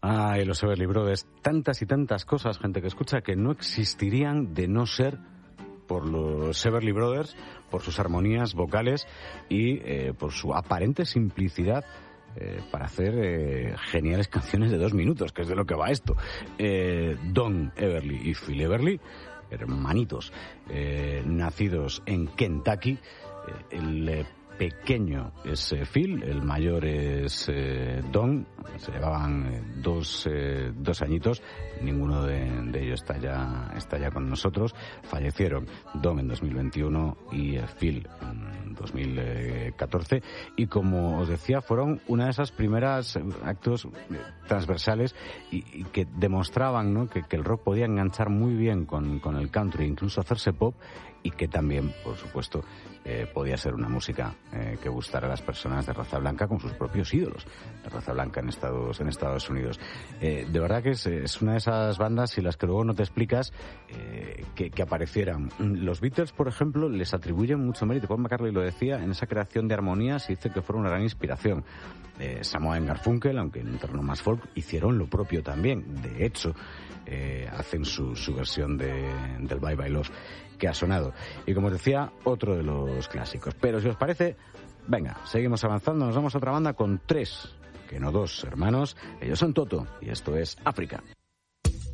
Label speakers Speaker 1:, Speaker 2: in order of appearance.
Speaker 1: Ay, los Everly Brothers, tantas y tantas cosas, gente que escucha, que no existirían de no ser por los Everly Brothers, por sus armonías vocales y por su aparente simplicidad para hacer geniales canciones de 2 minutos, que es de lo que va esto. Don Everly y Phil Everly, hermanitos, nacidos en Kentucky. El pequeño es Phil, el mayor es Don. Se llevaban dos añitos. Ninguno de ellos está ya con nosotros. Fallecieron Don en 2021 y Phil en 2014. Y como os decía, fueron una de esas primeras actos transversales y que demostraban, ¿no?, que el rock podía enganchar muy bien con el country, incluso hacerse pop, y que también, por supuesto, podía ser una música que gustara a las personas de raza blanca con sus propios ídolos de raza blanca en Estados Unidos. De verdad que es una de esas bandas y las que luego no te explicas que aparecieran. Los Beatles, por ejemplo, les atribuyen mucho mérito. Paul McCartney lo decía, en esa creación de armonías, y dice que fueron una gran inspiración. Simon y Garfunkel, aunque en un terreno más folk, hicieron lo propio también. De hecho, hacen su versión del Bye Bye Love, que ha sonado. Y como os decía, otro de los clásicos. Pero si os parece, venga, seguimos avanzando. Nos vamos a otra banda con 3, que no 2 hermanos. Ellos son Toto y esto es África.